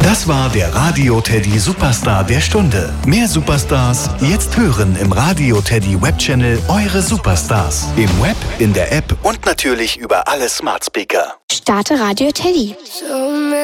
Das war der Radio Teddy Superstar der Stunde. Mehr Superstars jetzt hören im Radio Teddy Webchannel Eure Superstars. Im Web, in der App und natürlich über alle Smart Speaker. Starte Radio Teddy. So